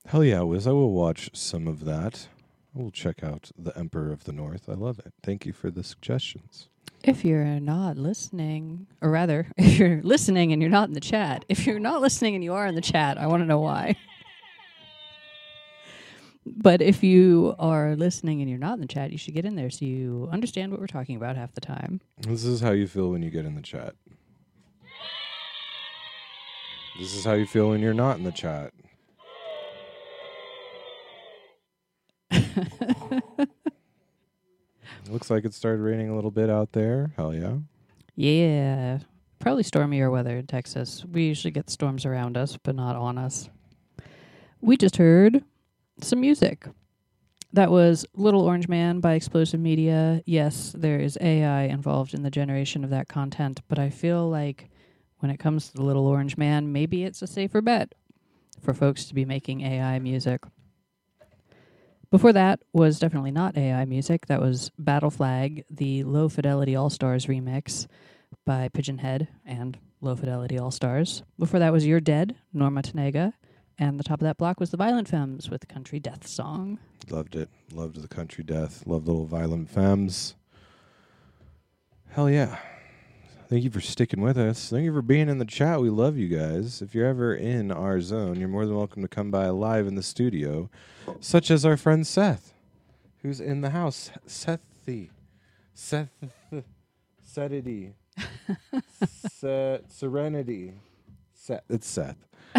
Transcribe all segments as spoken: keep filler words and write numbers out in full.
Hell yeah, Wiz. I will watch some of that. I will check out The Emperor of the North. I love it. Thank you for the suggestions. If you're not listening, or rather, if you're listening and you're not in the chat, if you're not listening and you are in the chat, I want to know why. But if you are listening and you're not in the chat, you should get in there so you understand what we're talking about half the time. This is how you feel when you get in the chat. This is how you feel when you're not in the chat. Looks like it started raining a little bit out there. Hell yeah. Yeah. Probably stormier weather in Texas. We usually get storms around us, but not on us. We just heard some music. That was Little Orange Man by Explosive Media. Yes, there is A I involved in the generation of that content, but I feel like when it comes to the Little Orange Man, maybe it's a safer bet for folks to be making A I music. Before that was definitely not A I music. That was Battle Flag, the Low Fidelity All-Stars remix by Pigeon Head and Low Fidelity All-Stars. Before that was You're Dead, Norma Tanega. And the top of that block was the Violent Femmes with Country Death Song. Loved it. Loved the Country Death. Loved Little Violent Femmes. Hell yeah. Thank you for sticking with us. Thank you for being in the chat. We love you guys. If you're ever in our zone, you're more than welcome to come by live in the studio, such as our friend Seth, who's in the house. Sethy. Seth. Setity. Se- Serenity. Seth. It's Seth.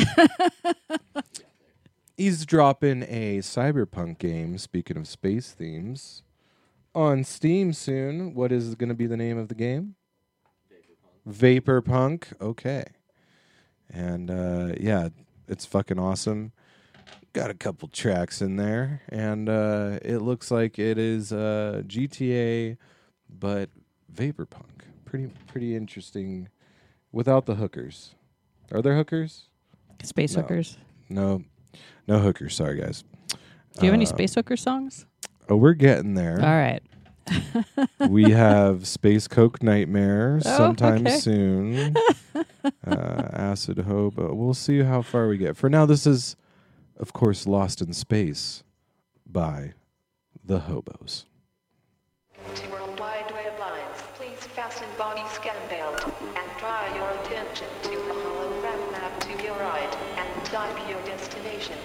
He's dropping a cyberpunk game, speaking of space themes, on Steam soon. What is going to be the name of the game? Vaporpunk. Okay. And uh, yeah, it's fucking awesome. Got a couple tracks in there, and uh, it looks like it is uh, G T A, but Vaporpunk. Pretty, pretty interesting. Without the hookers. Are there hookers? Space No. hookers. No, no hookers. Sorry, guys. Do you have any Uh, space hooker songs? Oh, we're getting there. All right. We have Space Coke Nightmare Oh, sometime okay. soon. uh, Acid Hobo. We'll see how far we get. For now, this is, of course, Lost in Space by the Hobos. To World Wide Web lines, please fasten body scan belt and draw your attention to the hologram map to your right and type your destination.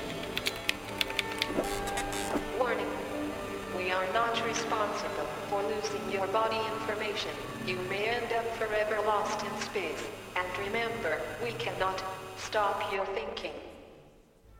Warning. We are not responsible for losing your body information. You may end up forever lost in space. And remember, we cannot stop your thinking.